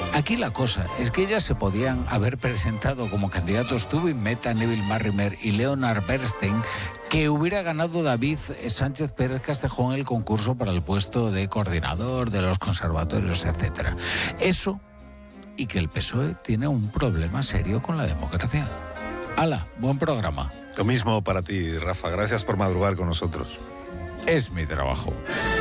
Aquí la cosa es que ellas se podían haber presentado como candidatos Tubin Meta, Neville Marrimer y Leonard Bernstein, que hubiera ganado David Sánchez Pérez Castejón el concurso para el puesto de coordinador de los conservatorios, etc. Eso, y que el PSOE tiene un problema serio con la democracia. ¡Hala! Buen programa. Lo mismo para ti, Rafa. Gracias por madrugar con nosotros. Es mi trabajo.